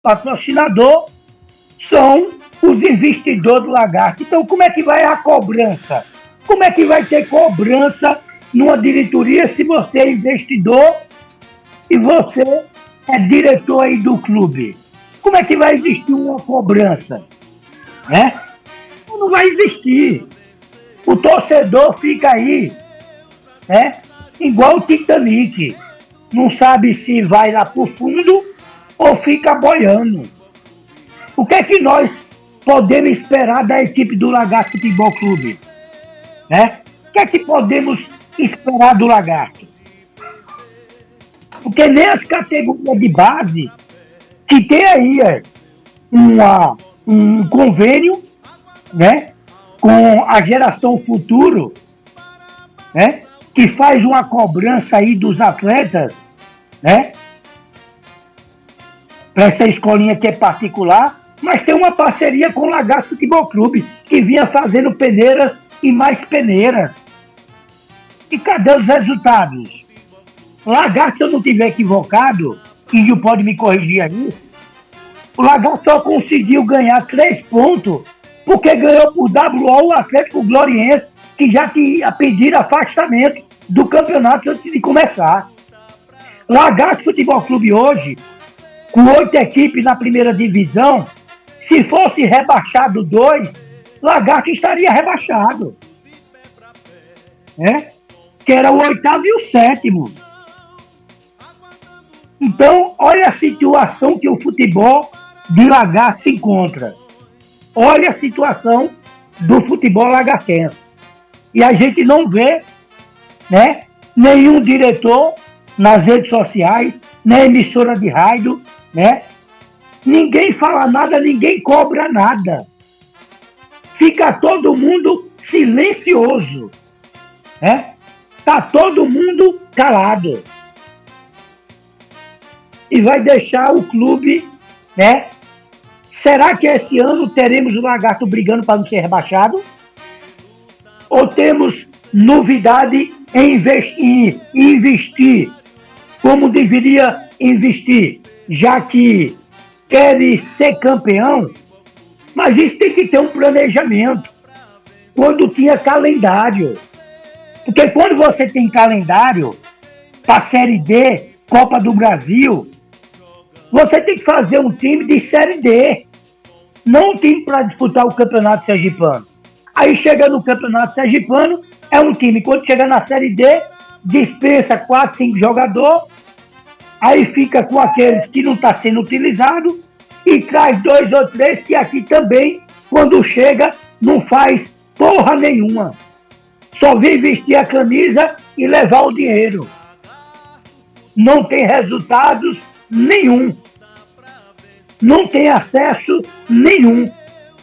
patrocinador são os investidores do Lagarto. Então, como é que vai a cobrança? Como é que vai ter cobrança numa diretoria se você é investidor e você é diretor aí do clube? Como é que vai existir uma cobrança? Né? Não vai existir. O torcedor fica aí, né? Igual o Titanic. Não sabe se vai lá pro fundo ou fica boiando. O que é que nós podemos esperar da equipe do Lagarto Futebol Clube? Né? O que é que podemos esperar do Lagarto? Porque nem as categorias de base, que tem aí um convênio, né, com a geração futuro, né, que faz uma cobrança aí dos atletas, né, para essa escolinha que é particular, mas tem uma parceria com o Lagarto Futebol Clube, que vinha fazendo peneiras e mais peneiras. E cadê os resultados? O Lagarto, se eu não estiver equivocado, Índio pode me corrigir aí, o Lagarto só conseguiu ganhar 3 pontos porque ganhou por WO o Atlético Gloriense, que já tinha pedido afastamento do campeonato antes de começar. Lagarto Futebol Clube hoje, com 8 equipes na primeira divisão, se fosse rebaixado 2, Lagarto estaria rebaixado. Né? Que era o 8º e o 7º. Então, olha a situação que o futebol de Lagarto se encontra. Olha a situação do futebol lagartense. E a gente não vê, né, nenhum diretor nas redes sociais, na emissora de rádio, né? Ninguém fala nada, ninguém cobra nada. Fica todo mundo silencioso. Né? Tá todo mundo calado. E vai deixar o clube, né? Será que esse ano teremos o Lagarto brigando para não ser rebaixado? Ou temos novidade em investir como deveria investir, já que quer ser campeão? Mas isso tem que ter um planejamento. Quando tinha calendário. Porque quando você tem calendário para Série D, Copa do Brasil, você tem que fazer um time de Série D, não um time para disputar o Campeonato Sergipano. Aí chega no Campeonato Sergipano, é um time, quando chega na Série D, dispensa 4, 5 jogadores, aí fica com aqueles que não está sendo utilizado e traz 2 ou 3 que aqui também, quando chega, não faz porra nenhuma. Só vem vestir a camisa e levar o dinheiro. Não tem resultados nenhum. Não tem acesso nenhum.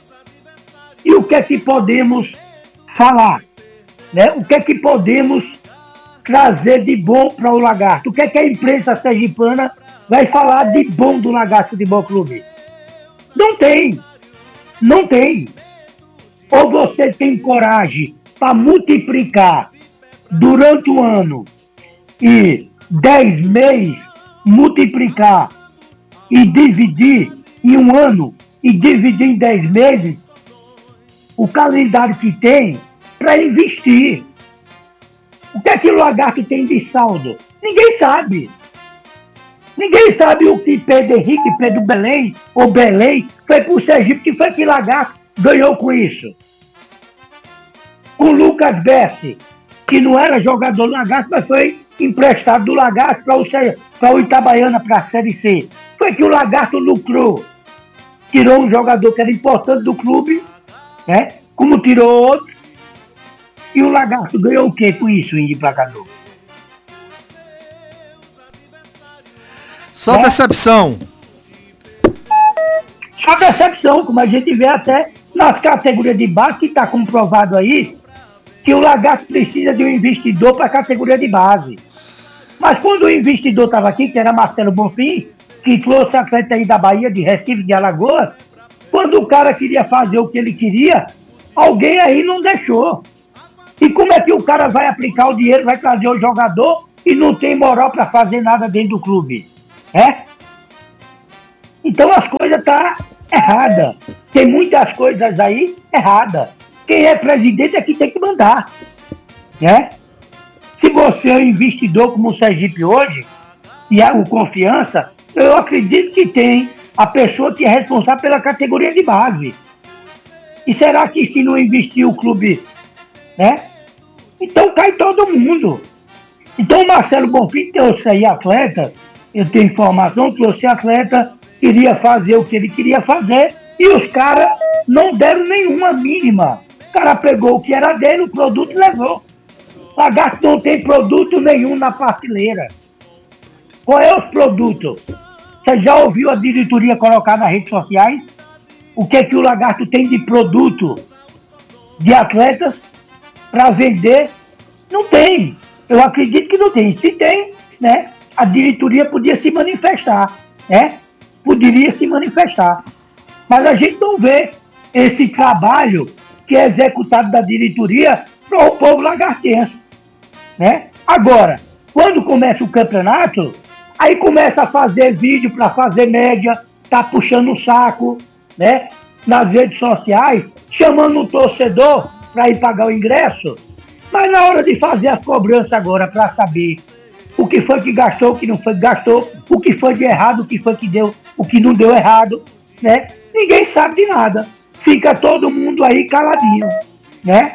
E o que é que podemos falar? Né? O que é que podemos trazer de bom para o Lagarto? O que é que a imprensa sergipana vai falar de bom do Lagarto Futebol Clube? Não tem. Não tem. Ou você tem coragem para multiplicar durante o ano e 10 meses, multiplicar e dividir em um ano e dividir em 10 meses o calendário que tem para investir. O que é que o Lagarto tem de saldo? Ninguém sabe. Ninguém sabe o que Pedro Henrique, Pedro Belém ou Belém foi para o Sergipe, que foi que Lagarto ganhou com isso. Com Lucas Bessi, que não era jogador do Lagarto, mas foi emprestado do Lagarto para o Itabaiana, para a Série C. Foi que o Lagarto lucrou. Tirou um jogador que era importante do clube, né? Como tirou outro. E o Lagarto ganhou o que com isso, Índio Placador? Só decepção. Só decepção, como a gente vê até nas categorias de base, que está comprovado aí, que o Lagarto precisa de um investidor para a categoria de base. Mas quando o investidor estava aqui, que era Marcelo Bonfim, que trouxe atleta aí da Bahia, de Recife, de Alagoas, quando o cara queria fazer o que ele queria, alguém aí não deixou. E como é que o cara vai aplicar o dinheiro, vai trazer o jogador e não tem moral para fazer nada dentro do clube? É? Então as coisas estão erradas. Tem muitas coisas aí erradas. Quem é presidente é que tem que mandar, né? Se você é um investidor como o Sergipe hoje, e é o Confiança, eu acredito que tem a pessoa que é responsável pela categoria de base. E será que se não investir o clube, né? Então cai todo mundo. Então o Marcelo Bonfim trouxe aí atletas, eu tenho informação, trouxe atleta, queria fazer o que ele queria fazer, e os caras não deram nenhuma mínima. O cara pegou o que era dele, o produto e levou. O Lagarto não tem produto nenhum na prateleira. Qual é os produtos? Você já ouviu a diretoria colocar nas redes sociais? O que o Lagarto tem de produto de atletas para vender? Não tem. Eu acredito que não tem. Se tem, né, a diretoria podia se manifestar, né? Poderia se manifestar. Mas a gente não vê esse trabalho que é executado da diretoria para o povo lagartense, né? Agora, quando começa o campeonato, aí começa a fazer vídeo para fazer média, tá puxando o saco, né? Nas redes sociais, chamando o torcedor para ir pagar o ingresso. Mas na hora de fazer as cobranças agora para saber o que foi que gastou, o que não foi que gastou, o que foi de errado, o que foi que deu, o que não deu errado, né? Ninguém sabe de nada. Fica todo mundo aí caladinho, né?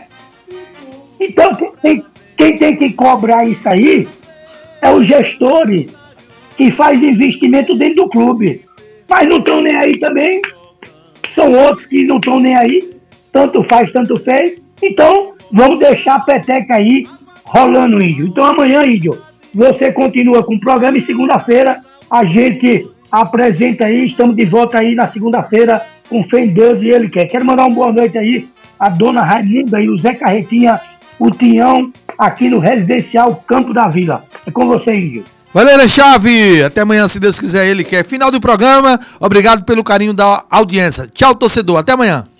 Então quem tem que cobrar isso aí é os gestores que fazem investimento dentro do clube. Mas não estão nem aí também. São outros que não estão nem aí. Tanto faz, tanto fez. Então, vamos deixar a peteca aí rolando, Índio. Então, amanhã, Índio, você continua com o programa e segunda-feira a gente apresenta aí. Estamos de volta aí na segunda-feira com fé em Deus e Ele quer. Quero mandar uma boa noite aí a dona Raimunda e o Zé Carretinha, o Tinhão, aqui no Residencial Campo da Vila. É com você, Índio. Valeu, Chave. Até amanhã, se Deus quiser, Ele quer. Final do programa. Obrigado pelo carinho da audiência. Tchau, torcedor. Até amanhã.